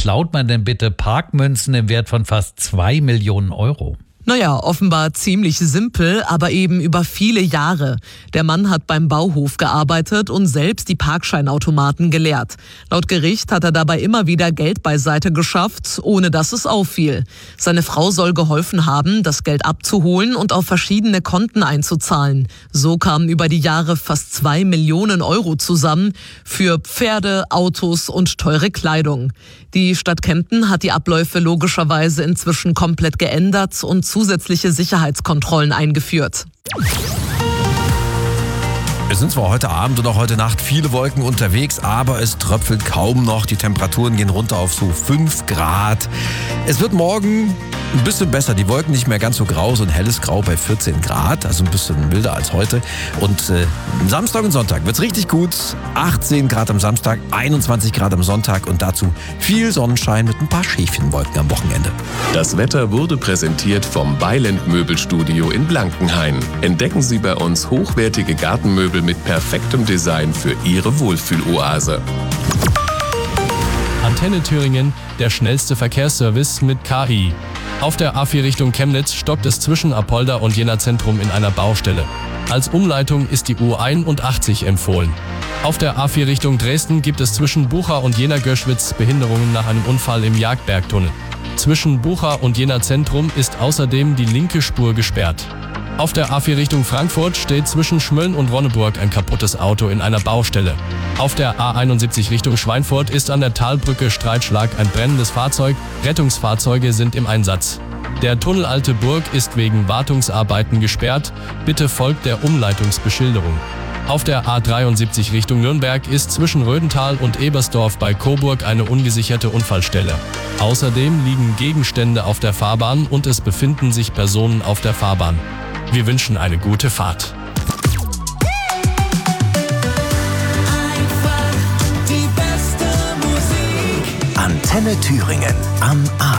klaut man denn bitte Parkmünzen im Wert von fast 2 Millionen Euro? Naja, offenbar ziemlich simpel, aber eben über viele Jahre. Der Mann hat beim Bauhof gearbeitet und selbst die Parkscheinautomaten geleert. Laut Gericht hat er dabei immer wieder Geld beiseite geschafft, ohne dass es auffiel. Seine Frau soll geholfen haben, das Geld abzuholen und auf verschiedene Konten einzuzahlen. So kamen über die Jahre fast 2 Millionen Euro zusammen für Pferde, Autos und teure Kleidung. Die Stadt Kempten hat die Abläufe logischerweise inzwischen komplett geändert und zusätzliche Sicherheitskontrollen eingeführt. Es sind zwar heute Abend und auch heute Nacht viele Wolken unterwegs, aber es tröpfelt kaum noch. Die Temperaturen gehen runter auf so 5 Grad. Es wird morgen ein bisschen besser. Die Wolken nicht mehr ganz so grau, so ein helles Grau bei 14 Grad, also ein bisschen milder als heute. Und Samstag und Sonntag wird's richtig gut. 18 Grad am Samstag, 21 Grad am Sonntag und dazu viel Sonnenschein mit ein paar Schäfchenwolken am Wochenende. Das Wetter wurde präsentiert vom Beiland Möbelstudio in Blankenhain. Entdecken Sie bei uns hochwertige Gartenmöbel mit perfektem Design für Ihre Wohlfühloase. Antenne Thüringen, der schnellste Verkehrsservice mit KI. Auf der A4 Richtung Chemnitz stockt es zwischen Apolda und Jena Zentrum in einer Baustelle. Als Umleitung ist die U81 empfohlen. Auf der A4 Richtung Dresden gibt es zwischen Bucha und Jena-Göschwitz Behinderungen nach einem Unfall im Jagdbergtunnel. Zwischen Bucha und Jena Zentrum ist außerdem die linke Spur gesperrt. Auf der A4 Richtung Frankfurt steht zwischen Schmölln und Ronneburg ein kaputtes Auto in einer Baustelle. Auf der A71 Richtung Schweinfurt ist an der Talbrücke Streitschlag ein brennendes Fahrzeug. Rettungsfahrzeuge sind im Einsatz. Der Tunnel Alte Burg ist wegen Wartungsarbeiten gesperrt. Bitte folgt der Umleitungsbeschilderung. Auf der A73 Richtung Nürnberg ist zwischen Rödental und Ebersdorf bei Coburg eine ungesicherte Unfallstelle. Außerdem liegen Gegenstände auf der Fahrbahn und es befinden sich Personen auf der Fahrbahn. Wir wünschen eine gute Fahrt. Antenne Thüringen am Abend.